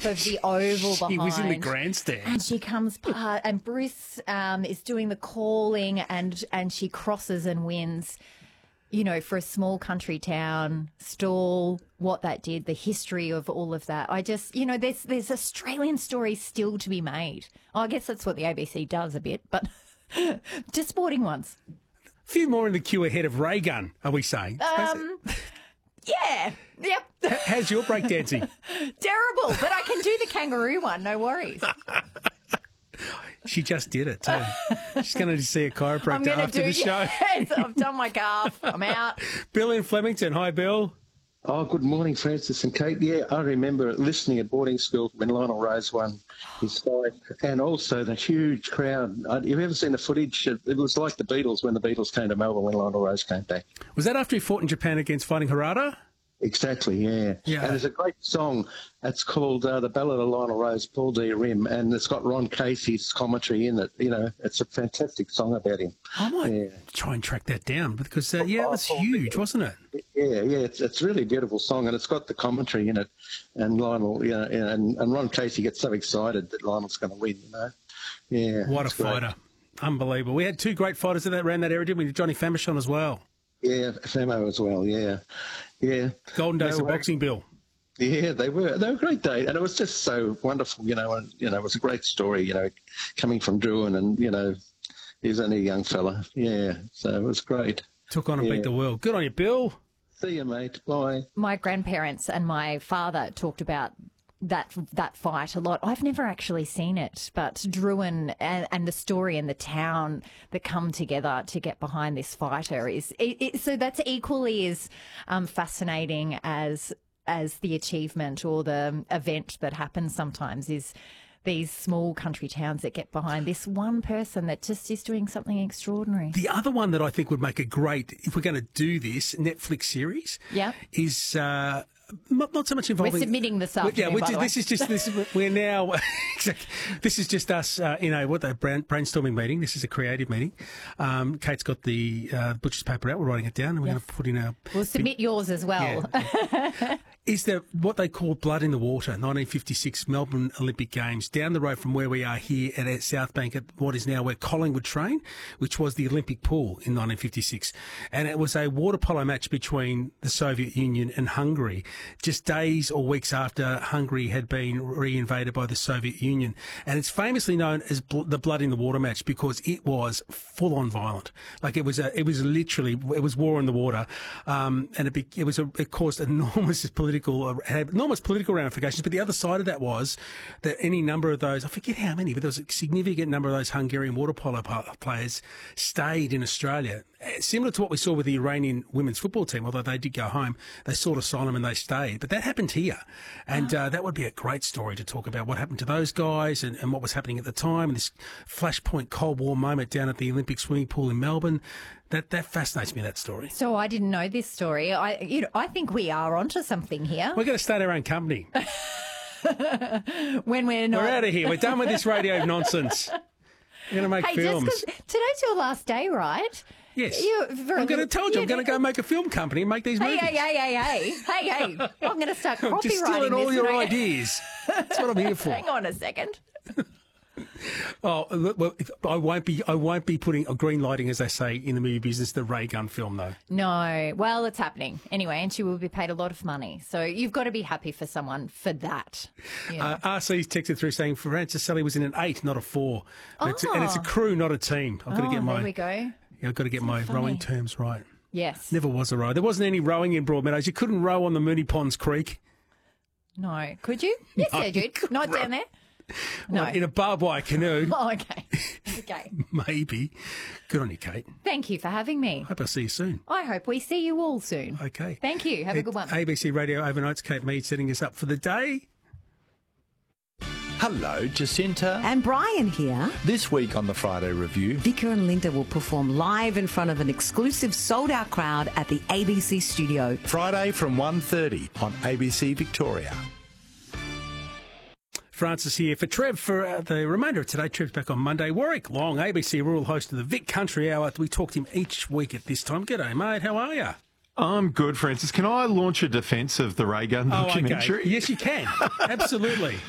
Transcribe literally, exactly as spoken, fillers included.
of the oval behind. He was in the grandstand. And she comes past, and Bruce um, is doing the calling, and, and she crosses and wins. You know, for a small country town, stall, what that did, the history of all of that. I just, you know, there's there's Australian stories still to be made. Oh, I guess that's what the A B C does a bit, but just sporting ones. A few more in the queue ahead of Ray Gun, are we saying? Um, yeah, yep. How's your breakdancing? Terrible, but I can do the kangaroo one, no worries. She just did it too. She's going to see a chiropractor after do, the show. Yes, I've done my calf. I'm out. Bill in Flemington. Hi, Bill. Oh, good morning, Francis and Kate. Yeah, I remember listening at boarding school when Lionel Rose won his fight, and also the huge crowd. Have you ever seen the footage? It was like the Beatles when the Beatles came to Melbourne when Lionel Rose came back. Was that after he fought in Japan against Fighting Harada? Exactly, yeah. yeah. And there's a great song. It's called uh, The Ballad of Lionel Rose, Paul D. Rim, and it's got Ron Casey's commentary in it. You know, it's a fantastic song about him. I might yeah. try and track that down because, uh, yeah, it was huge, wasn't it? Yeah, yeah, it's it's a really beautiful song, and it's got the commentary in it. And Lionel, you know, and, and Ron Casey gets so excited that Lionel's going to win, you know. Yeah. What a fighter. Great. Unbelievable. We had two great fighters in that around that area, didn't we? Johnny Famechon as well. Yeah, Famo as well, yeah. Yeah. Golden days of boxing, Bill. Yeah, they were. They were a great day. And it was just so wonderful, you know, and, you know, it was a great story, you know, coming from Druin and, you know, he was only a young fella. Yeah, so it was great. Took on and yeah. beat the world. Good on you, Bill. See you, mate. Bye. My grandparents and my father talked about that that fight a lot. I've never actually seen it, but Druin and, and the story and the town that come together to get behind this fighter is it, it, so that's equally as um, fascinating as as the achievement or the event that happens sometimes is these small country towns that get behind this one person that just is doing something extraordinary. The other one that I think would make a great, if we're going to do this, Netflix series, yeah. is... Uh, Not, not so much involving. We're submitting this afternoon, Yeah, by the this way. is just this. We're now. This is just us. Uh, you know what the brain, brainstorming meeting. This is a creative meeting. Um, Kate's got the uh, butcher's paper out. We're writing it down, and we're yes. going to put in our. We'll submit yours as well. Yeah. Is there what they call Blood in the Water, nineteen fifty-six Melbourne Olympic Games, down the road from where we are here at South Bank at what is now where Collingwood train, which was the Olympic pool in nineteen fifty-six. And it was a water polo match between the Soviet Union and Hungary, just days or weeks after Hungary had been reinvaded by the Soviet Union. And it's famously known as bl- the Blood in the Water match because it was full-on violent. Like it was a, it was literally, it was war in the water. Um, and it, be, it was a, it caused enormous political had enormous political ramifications, but the other side of that was that any number of those, I forget how many, but there was a significant number of those Hungarian water polo players stayed in Australia. Similar to what we saw with the Iranian women's football team, although they did go home, they sought asylum and they stayed. But that happened here. And uh, that would be a great story to talk about what happened to those guys and, and what was happening at the time, and this flashpoint Cold War moment down at the Olympic swimming pool in Melbourne. That that fascinates me, that story. So I didn't know this story. I you know I think we are onto something here. We're going to start our own company. When we're not... We're out of here. We're done with this radio nonsense. We're going to make hey, films. Just 'cause today's your last day, right? Yes. You, I'm going to tell you, I'm going to go make a film company and make these hey, movies. Hey, hey, hey, hey, hey, hey. I'm going to start copywriting Just stealing all this your tonight. ideas. That's what I'm here for. Hang on a second. Oh, well, I won't be. I won't be putting a green lighting, as they say in the movie business, the Ray Gun film, though. No, well, it's happening anyway, and she will be paid a lot of money. So you've got to be happy for someone for that. Yeah. Uh, R C's texted through saying Francis Sally was in an eight, not a four, and, oh. it's, and it's a crew, not a team. I've got to oh, get my. There we go. Yeah, I've got to get my funny. rowing terms right. Yes. Never was a row. There wasn't any rowing in Broadmeadows. You couldn't row on the Moonee Ponds Creek. No, could you? Yes, No, yeah, you could. Not down there. No. Well, in a barbed wire canoe. Oh, okay. Okay. Maybe. Good on you, Kate. Thank you for having me. Hope I see you soon. I hope we see you all soon. Okay. Thank you. Have a It's good one. A B C Radio Overnights, Kate Mead setting us up for the day. Hello, Jacinta. And Brian here. This week on the Friday Review, Vicar and Linda will perform live in front of an exclusive sold-out crowd at the A B C studio. Friday from one thirty on A B C Victoria. Francis here for Trev for uh, the remainder of today. Trev's back on Monday. Warwick Long, A B C rural host of the Vic Country Hour. We talk to him each week at this time. G'day, mate. How are you? I'm good, Francis. Can I launch a defence of the Ray Gun Oh, documentary? okay. Yes, you can. Absolutely.